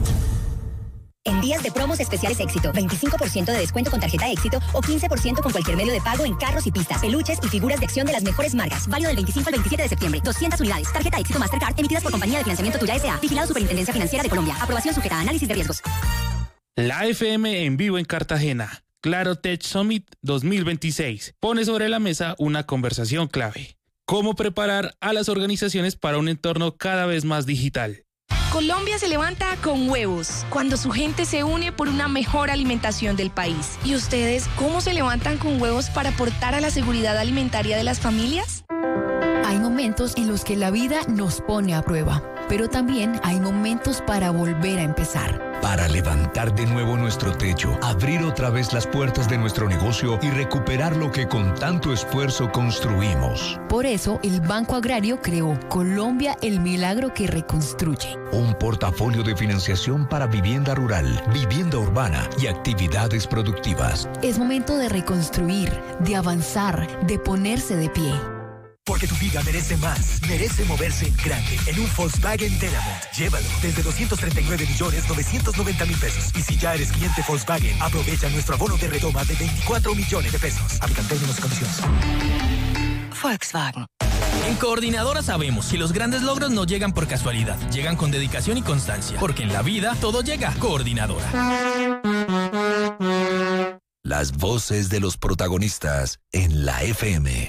En días de promos especiales Éxito, 25% de descuento con tarjeta Éxito o 15% con cualquier medio de pago en carros y pistas, peluches y figuras de acción de las mejores marcas. Válido del 25 al 27 de septiembre. 200 unidades. Tarjeta Éxito Mastercard emitidas por Compañía de Financiamiento Tuya S.A. Vigilado Superintendencia Financiera de Colombia. Aprobación sujeta a análisis de riesgos. La FM en vivo en Cartagena. Claro Tech Summit 2026 pone sobre la mesa una conversación clave. ¿Cómo preparar a las organizaciones para un entorno cada vez más digital? Colombia se levanta con huevos, cuando su gente se une por una mejor alimentación del país. ¿Y ustedes cómo se levantan con huevos para aportar a la seguridad alimentaria de las familias? Hay momentos en los que la vida nos pone a prueba, pero también hay momentos para volver a empezar. Para levantar de nuevo nuestro techo, abrir otra vez las puertas de nuestro negocio y recuperar lo que con tanto esfuerzo construimos. Por eso, el Banco Agrario creó Colombia, el milagro que reconstruye. Un portafolio de financiación para vivienda rural, vivienda urbana y actividades productivas. Es momento de reconstruir, de avanzar, de ponerse de pie. Porque tu vida merece más, merece moverse en grande, en un Volkswagen Terramont. Llévalo desde 239,990,000 pesos. Y si ya eres cliente Volkswagen, aprovecha nuestro abono de retoma de 24 millones de pesos. Aplican términos y condiciones. Volkswagen. En Coordinadora sabemos que los grandes logros no llegan por casualidad, llegan con dedicación y constancia. Porque en la vida todo llega. Coordinadora. Las voces de los protagonistas en la FM.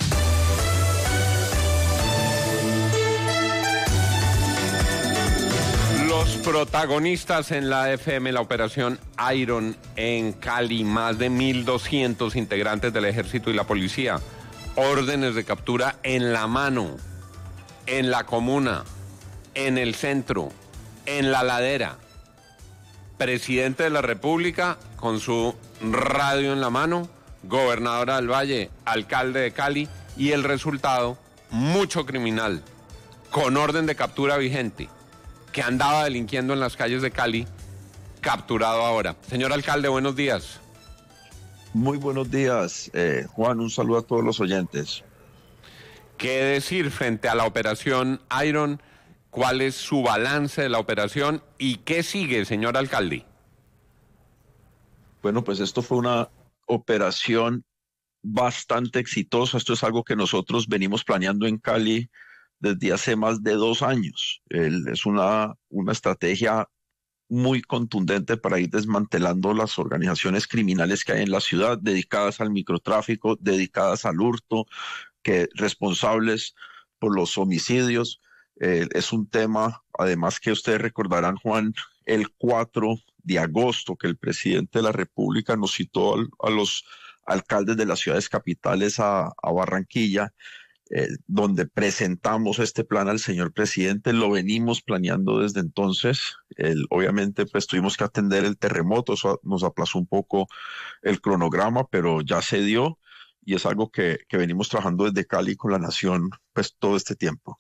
Los protagonistas en la FM, la operación Iron en Cali, más de 1.200 integrantes del ejército y la policía, órdenes de captura en la mano, en la comuna, en el centro, en la ladera. Presidente de la República con su radio en la mano, gobernadora del Valle, alcalde de Cali, y el resultado, mucho criminal, con orden de captura vigente, que andaba delinquiendo en las calles de Cali, capturado ahora. Señor alcalde, buenos días. Muy buenos días, Juan, un saludo a todos los oyentes. ¿Qué decir frente a la operación Iron? ¿Cuál es su balance de la operación y qué sigue, señor alcalde? Bueno, pues esto fue una operación bastante exitosa. Esto es algo que nosotros venimos planeando en Cali desde hace más de 2 años. Es una estrategia muy contundente para ir desmantelando las organizaciones criminales que hay en la ciudad, dedicadas al microtráfico, dedicadas al hurto, responsables por los homicidios. Es un tema, además, que ustedes recordarán, Juan, el 4 de agosto, que el presidente de la República nos citó a los alcaldes de las ciudades capitales a Barranquilla, donde presentamos este plan al señor presidente. Lo venimos planeando desde entonces. Obviamente, pues tuvimos que atender el terremoto, eso nos aplazó un poco el cronograma, pero ya se dio y es algo que venimos trabajando desde Cali con la Nación, pues todo este tiempo.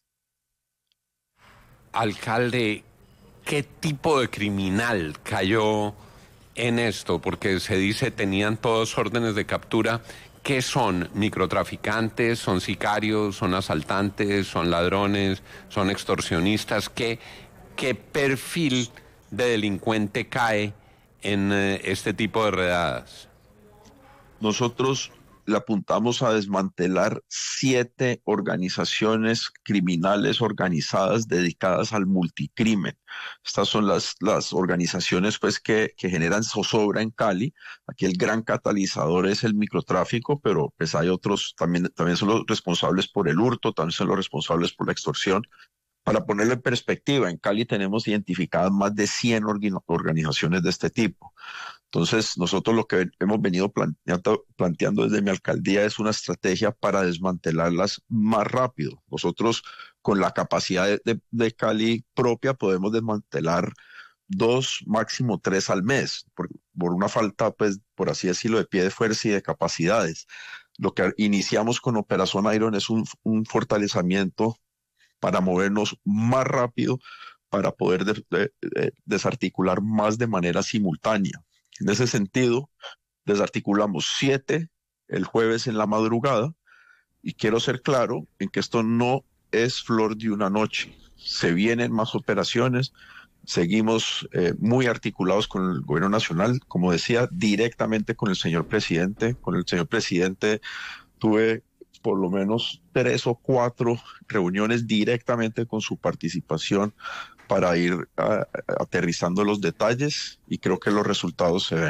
Alcalde, ¿qué tipo de criminal cayó en esto? Porque se dice tenían todos órdenes de captura. ¿Qué son? ¿Microtraficantes? ¿Son sicarios? ¿Son asaltantes? ¿Son ladrones? ¿Son extorsionistas? ¿Qué perfil de delincuente cae en este tipo de redadas? Nosotros le apuntamos a desmantelar 7 organizaciones criminales organizadas dedicadas al multicrimen. Estas son las organizaciones pues que generan zozobra en Cali. Aquí el gran catalizador es el microtráfico, pero pues hay otros, también son los responsables por el hurto, también son los responsables por la extorsión. Para ponerlo en perspectiva, en Cali tenemos identificadas más de 100 organizaciones de este tipo. Entonces, nosotros lo que hemos venido planteando desde mi alcaldía es una estrategia para desmantelarlas más rápido. Nosotros, con la capacidad de Cali propia, podemos desmantelar 2, máximo 3 al mes, por una falta, pues, por así decirlo, de pie de fuerza y de capacidades. Lo que iniciamos con Operación Iron es un fortalecimiento para movernos más rápido, para poder desarticular más de manera simultánea. En ese sentido, desarticulamos 7 el jueves en la madrugada, y quiero ser claro en que esto no es flor de una noche. Se vienen más operaciones, seguimos muy articulados con el gobierno nacional, como decía, directamente con el señor presidente. Con el señor presidente tuve por lo menos 3 o 4 reuniones directamente con su participación para ir aterrizando los detalles, y creo que los resultados se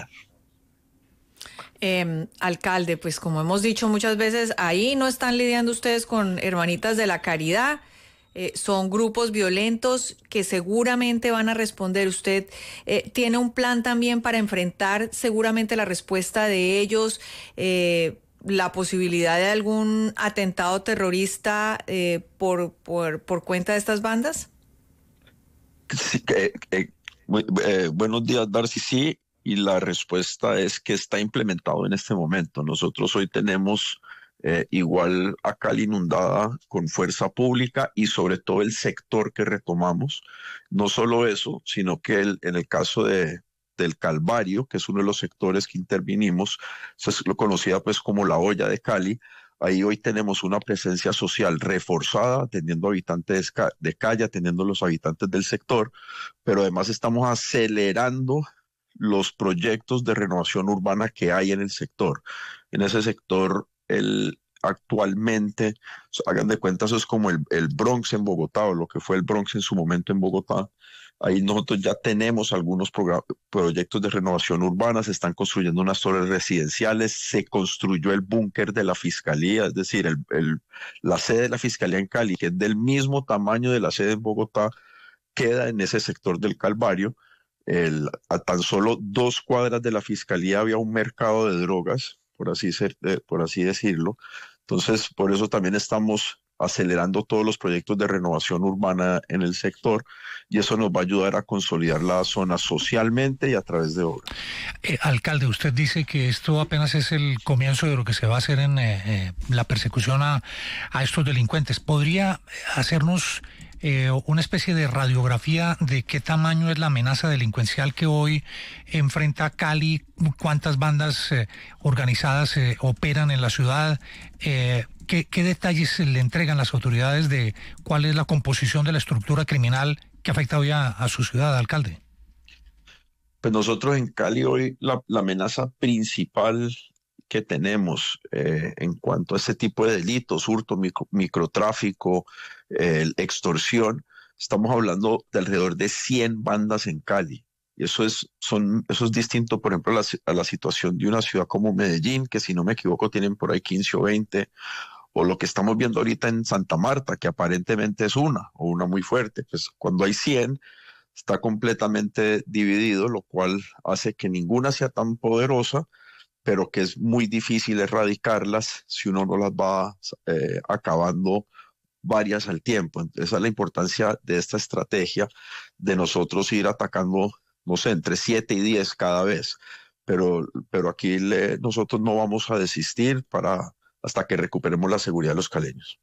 ven. Alcalde, pues como hemos dicho muchas veces, ahí no están lidiando ustedes con Hermanitas de la Caridad, son grupos violentos que seguramente van a responder. Usted tiene un plan también para enfrentar seguramente la respuesta de ellos, la posibilidad de algún atentado terrorista por cuenta de estas bandas. Sí, buenos días, Darcy. Sí, y la respuesta es que está implementado en este momento. Nosotros hoy tenemos igual a Cali inundada con fuerza pública, y sobre todo el sector que retomamos. No solo eso, sino que en el caso del Calvario, que es uno de los sectores que intervinimos, eso es lo conocida pues como la olla de Cali. Ahí hoy tenemos una presencia social reforzada, atendiendo habitantes de calle, atendiendo los habitantes del sector, pero además estamos acelerando los proyectos de renovación urbana que hay en el sector. En ese sector, actualmente, hagan de cuenta, eso es como el Bronx en Bogotá, o lo que fue el Bronx en su momento en Bogotá. Ahí nosotros ya tenemos algunos proyectos de renovación urbana, se están construyendo unas torres residenciales, se construyó el búnker de la Fiscalía, es decir, la sede de la Fiscalía en Cali, que es del mismo tamaño de la sede en Bogotá, queda en ese sector del Calvario. A tan solo 2 cuadras de la Fiscalía había un mercado de drogas, por así decirlo. Entonces, por eso también estamos acelerando todos los proyectos de renovación urbana en el sector, y eso nos va a ayudar a consolidar la zona socialmente y a través de obras. Alcalde, usted dice que esto apenas es el comienzo de lo que se va a hacer en la persecución a estos delincuentes. ¿Podría hacernos una especie de radiografía de qué tamaño es la amenaza delincuencial que hoy enfrenta Cali? ¿Cuántas bandas organizadas operan en la ciudad? ¿Qué detalles le entregan las autoridades de cuál es la composición de la estructura criminal que afecta hoy a su ciudad, alcalde? Pues nosotros en Cali hoy la amenaza principal que tenemos en cuanto a este tipo de delitos, hurto, microtráfico, extorsión, estamos hablando de alrededor de 100 bandas en Cali. Y eso es distinto, por ejemplo, a la situación de una ciudad como Medellín, que si no me equivoco tienen por ahí 15 o 20, o lo que estamos viendo ahorita en Santa Marta, que aparentemente es una muy fuerte. Pues cuando hay 100, está completamente dividido, lo cual hace que ninguna sea tan poderosa, pero que es muy difícil erradicarlas si uno no las va acabando varias al tiempo. Entonces, esa es la importancia de esta estrategia, de nosotros ir atacando, no sé, entre 7 y 10 cada vez. Pero aquí nosotros no vamos a desistir hasta que recuperemos la seguridad de los caleños.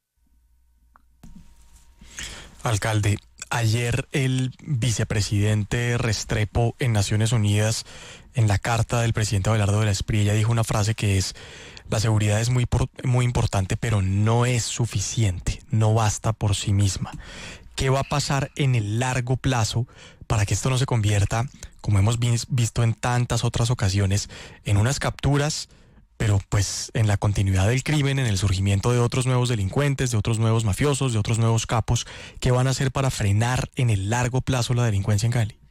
Alcalde, ayer el vicepresidente Restrepo en Naciones Unidas, en la carta del presidente Abelardo de la Espriella, dijo una frase que es: la seguridad es muy importante, pero no es suficiente, no basta por sí misma. ¿Qué va a pasar en el largo plazo para que esto no se convierta, como hemos visto en tantas otras ocasiones, en unas capturas, pero pues en la continuidad del crimen, en el surgimiento de otros nuevos delincuentes, de otros nuevos mafiosos, de otros nuevos capos? ¿Qué van a hacer para frenar en el largo plazo la delincuencia en Cali?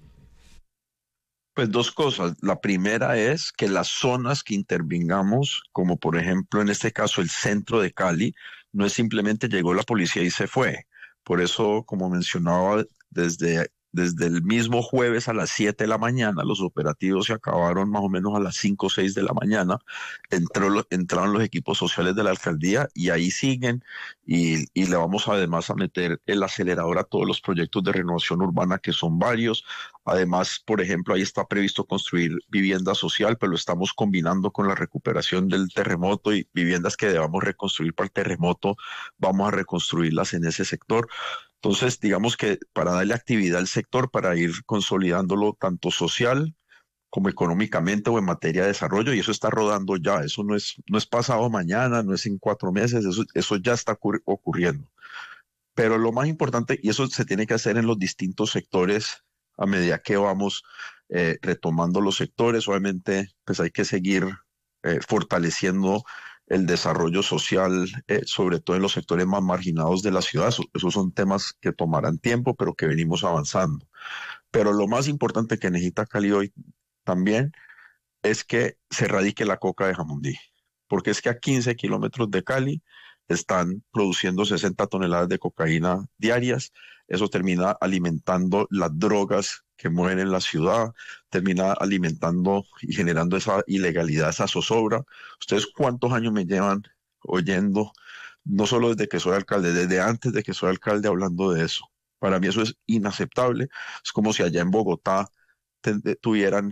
Pues dos cosas. La primera es que las zonas que intervengamos, como por ejemplo en este caso el centro de Cali, no es simplemente llegó la policía y se fue. Por eso, como mencionaba, desde el mismo jueves a las 7 de la mañana, los operativos se acabaron más o menos a las 5 o 6 de la mañana. Entraron los equipos sociales de la alcaldía y ahí siguen, y le vamos además a meter el acelerador a todos los proyectos de renovación urbana, que son varios. Además, por ejemplo, ahí está previsto construir vivienda social, pero lo estamos combinando con la recuperación del terremoto, y viviendas que debamos reconstruir para el terremoto, vamos a reconstruirlas en ese sector. Entonces, digamos que para darle actividad al sector, para ir consolidándolo tanto social como económicamente o en materia de desarrollo, y eso está rodando ya. Eso no es pasado mañana, no es en 4 meses, eso ya está ocurriendo. Pero lo más importante, y eso se tiene que hacer en los distintos sectores a medida que vamos retomando los sectores, obviamente pues hay que seguir fortaleciendo el desarrollo social, sobre todo en los sectores más marginados de la ciudad. Esos son temas que tomarán tiempo, pero que venimos avanzando. Pero lo más importante que necesita Cali hoy también es que se erradique la coca de Jamundí, porque es que a 15 kilómetros de Cali están produciendo 60 toneladas de cocaína diarias. Eso termina alimentando las drogas que mueven en la ciudad, termina alimentando y generando esa ilegalidad, esa zozobra. ¿Ustedes cuántos años me llevan oyendo, no solo desde que soy alcalde, desde antes de que soy alcalde, hablando de eso? Para mí eso es inaceptable. Es como si allá en Bogotá tuvieran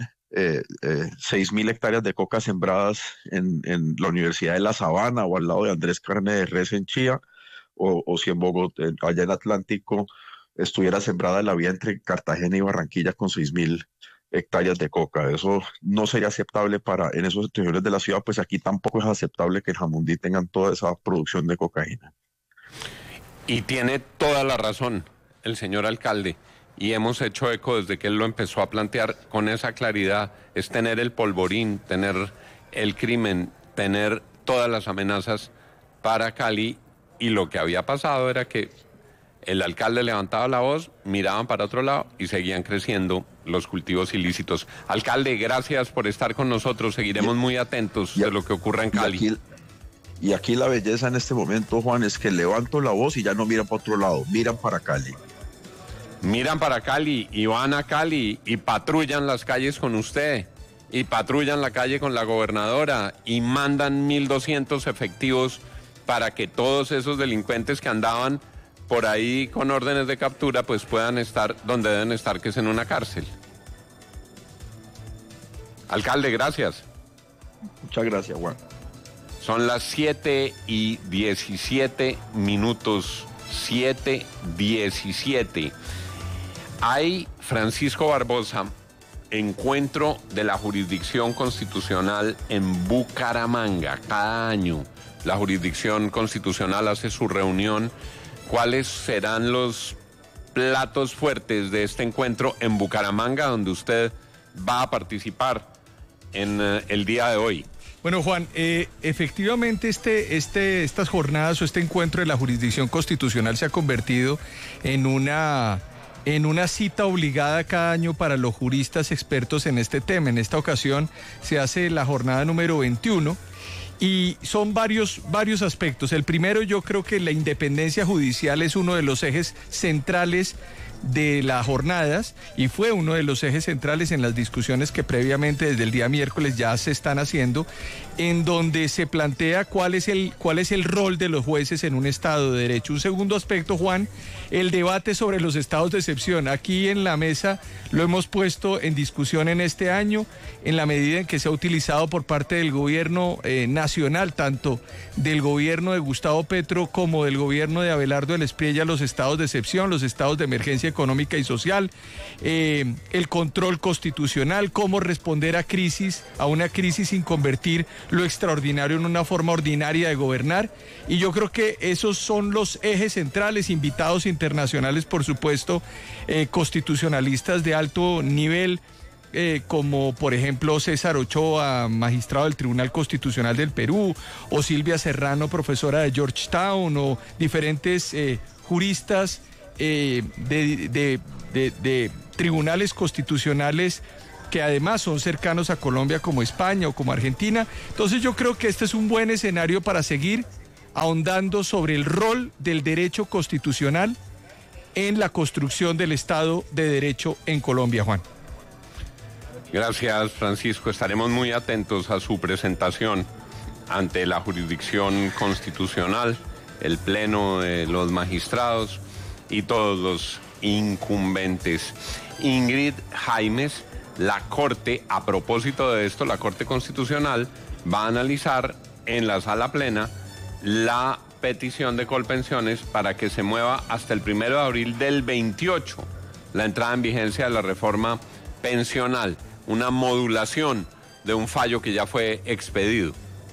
6.000 hectáreas de coca sembradas en la Universidad de La Sabana o al lado de Andrés Carne de Res en Chía, o si en Bogotá, allá en Atlántico, estuviera sembrada la vía entre Cartagena y Barranquilla con 6.000 hectáreas de coca. Eso no sería aceptable en esos regiones de la ciudad, pues aquí tampoco es aceptable que en Jamundí tengan toda esa producción de cocaína. Y tiene toda la razón el señor alcalde, y hemos hecho eco desde que él lo empezó a plantear con esa claridad. Es tener el polvorín, tener el crimen, tener todas las amenazas para Cali, y lo que había pasado era que el alcalde levantaba la voz, miraban para otro lado y seguían creciendo los cultivos ilícitos. Alcalde, gracias por estar con nosotros. Seguiremos muy atentos de lo que ocurra en Cali. Y aquí la belleza en este momento, Juan, es que levanto la voz y ya no miran para otro lado, miran para Cali. Miran para Cali y van a Cali y patrullan las calles con usted, y patrullan la calle con la gobernadora, y mandan 1.200 efectivos para que todos esos delincuentes que andaban por ahí con órdenes de captura pues puedan estar donde deben estar, que es en una cárcel. Alcalde, gracias. Muchas gracias, Juan. Son las 7:17. 7:17. Hay, Francisco Barbosa, encuentro de la jurisdicción constitucional en Bucaramanga. Cada año la jurisdicción constitucional hace su reunión. ¿Cuáles serán los platos fuertes de este encuentro en Bucaramanga, donde usted va a participar en el día de hoy? Bueno, Juan, efectivamente estas jornadas o este encuentro de la jurisdicción constitucional se ha convertido en una cita obligada cada año para los juristas expertos en este tema. En esta ocasión se hace la jornada número 21 y son varios aspectos. El primero, yo creo que la independencia judicial es uno de los ejes centrales de las jornadas y fue uno de los ejes centrales en las discusiones que previamente desde el día miércoles ya se están haciendo, en donde se plantea cuál es el rol de los jueces en un Estado de Derecho. Un segundo aspecto, Juan, el debate sobre los estados de excepción. Aquí en la mesa lo hemos puesto en discusión en este año, en la medida en que se ha utilizado por parte del gobierno nacional, tanto del gobierno de Gustavo Petro como del gobierno de Abelardo del Espriella, los estados de excepción, los estados de emergencia económica y social, el control constitucional, cómo responder a una crisis sin convertir lo extraordinario en una forma ordinaria de gobernar. Y yo creo que esos son los ejes centrales, invitados internacionales, por supuesto, constitucionalistas de alto nivel, como por ejemplo César Ochoa, magistrado del Tribunal Constitucional del Perú, o Silvia Serrano, profesora de Georgetown, o diferentes juristas de tribunales constitucionales que además son cercanos a Colombia, como España o como Argentina. Entonces yo creo que este es un buen escenario para seguir ahondando sobre el rol del derecho constitucional en la construcción del Estado de Derecho en Colombia, Juan. Gracias, Francisco. Estaremos muy atentos a su presentación ante la jurisdicción constitucional, el pleno de los magistrados y todos los incumbentes. Ingrid Jaimes, la Corte, a propósito de esto, la Corte Constitucional va a analizar en la sala plena la petición de Colpensiones para que se mueva hasta el 1 de abril del 28, la entrada en vigencia de la reforma pensional, una modulación de un fallo que ya fue expedido.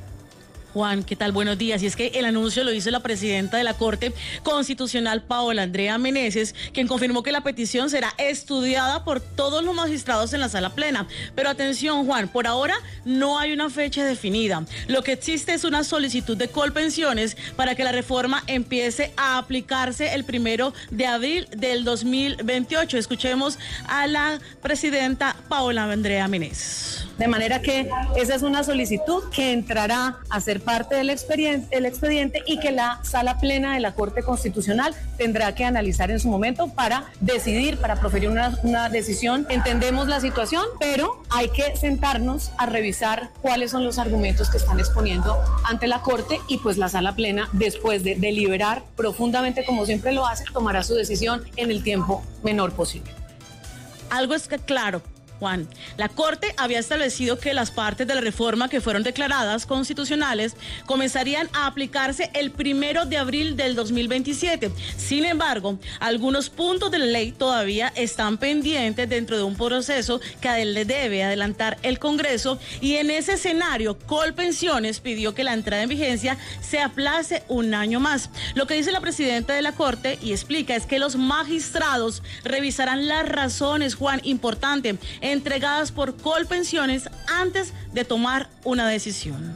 Juan, ¿qué tal? Buenos días. Y es que el anuncio lo hizo la presidenta de la Corte Constitucional, Paola Andrea Meneses, quien confirmó que la petición será estudiada por todos los magistrados en la sala plena. Pero atención, Juan, por ahora no hay una fecha definida. Lo que existe es una solicitud de Colpensiones para que la reforma empiece a aplicarse el 1 de abril del 2028. Escuchemos a la presidenta Paola Andrea Meneses. De manera que esa es una solicitud que entrará a ser parte del expediente y que la sala plena de la Corte Constitucional tendrá que analizar en su momento para decidir, para proferir una decisión. Entendemos la situación, pero hay que sentarnos a revisar cuáles son los argumentos que están exponiendo ante la Corte y pues la sala plena, después de deliberar profundamente como siempre lo hace, tomará su decisión en el tiempo menor posible. Algo es que claro, Juan, la Corte había establecido que las partes de la reforma que fueron declaradas constitucionales comenzarían a aplicarse el 1 de abril del 2027. Sin embargo, algunos puntos de la ley todavía están pendientes dentro de un proceso que le debe adelantar el Congreso, y en ese escenario Colpensiones pidió que la entrada en vigencia se aplace un año más. Lo que dice la presidenta de la Corte y explica es que los magistrados revisarán las razones, Juan, importante, entregadas por Colpensiones antes de tomar una decisión.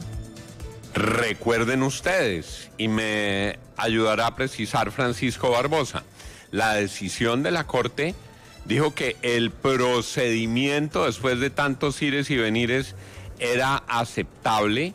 Recuerden ustedes, y me ayudará a precisar Francisco Barbosa, la decisión de la Corte dijo que el procedimiento después de tantos ires y venires era aceptable,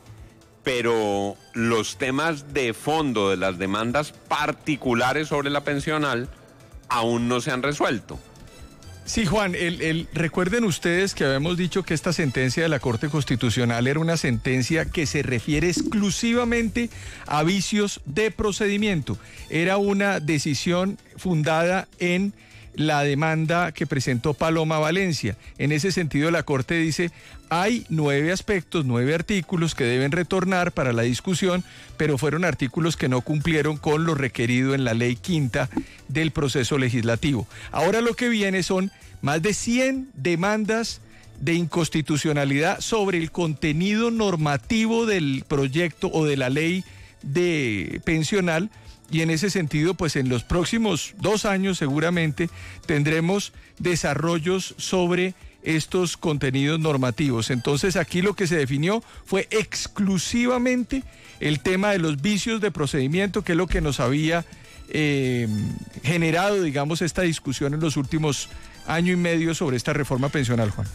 pero los temas de fondo de las demandas particulares sobre la pensional aún no se han resuelto. Sí, Juan, recuerden ustedes que habíamos dicho que esta sentencia de la Corte Constitucional era una sentencia que se refiere exclusivamente a vicios de procedimiento. Era una decisión fundada en la demanda que presentó Paloma Valencia. En ese sentido, la Corte dice, hay 9 aspectos, 9 artículos que deben retornar para la discusión, pero fueron artículos que no cumplieron con lo requerido en la ley quinta del proceso legislativo. Ahora lo que viene son más de 100 demandas de inconstitucionalidad sobre el contenido normativo del proyecto o de la ley de pensional. Y en ese sentido, pues en los próximos 2 años seguramente tendremos desarrollos sobre estos contenidos normativos. Entonces aquí lo que se definió fue exclusivamente el tema de los vicios de procedimiento, que es lo que nos había generado, digamos, esta discusión en los últimos año y medio sobre esta reforma pensional, Juan.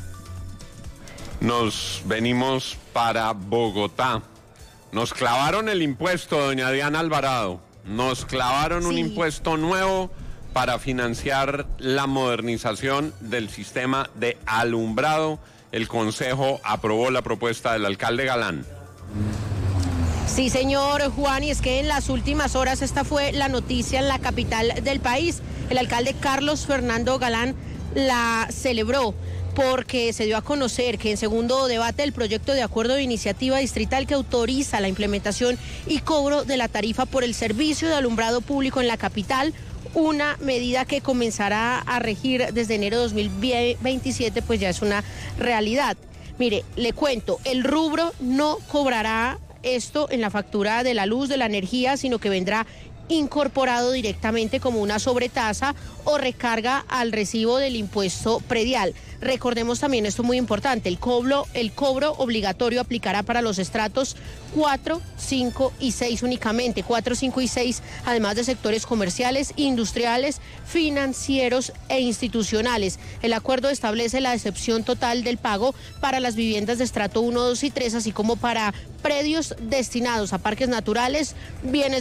Nos venimos para Bogotá. Nos clavaron el impuesto, doña Diana Alvarado. Nos clavaron un impuesto nuevo para financiar la modernización del sistema de alumbrado. El Consejo aprobó la propuesta del alcalde Galán. Sí, señor Juan, y es que en las últimas horas esta fue la noticia en la capital del país. El alcalde Carlos Fernando Galán la celebró porque se dio a conocer que en segundo debate el proyecto de acuerdo de iniciativa distrital que autoriza la implementación y cobro de la tarifa por el servicio de alumbrado público en la capital, una medida que comenzará a regir desde enero de 2027, pues ya es una realidad. Mire, le cuento, el rubro no cobrará esto en la factura de la luz, de la energía, sino que vendrá incorporado directamente como una sobretasa o recarga al recibo del impuesto predial. Recordemos también, esto es muy importante, el cobro obligatorio aplicará para los estratos 4, 5 y 6 únicamente, 4, 5 y 6, además de sectores comerciales, industriales, financieros e institucionales. El acuerdo establece la excepción total del pago para las viviendas de estrato 1, 2 y 3, así como para predios destinados a parques naturales, bienes